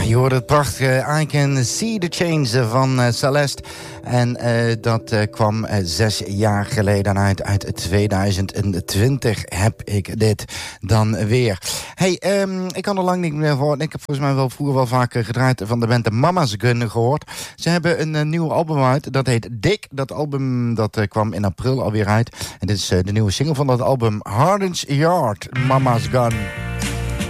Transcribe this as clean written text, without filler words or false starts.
je hoorde het prachtige I Can See the Change van Celeste. En dat kwam 6 jaar geleden uit 2020 heb ik dit dan weer. Hey, ik kan er lang niet meer voor. Ik heb volgens mij wel vroeger wel vaker gedraaid van de band de Mama's Gun gehoord. Ze hebben een nieuw album uit. Dat heet Dick. Dat album dat kwam in april alweer uit. En dit is de nieuwe single van dat album. Harden's Yard, Mama's Gun.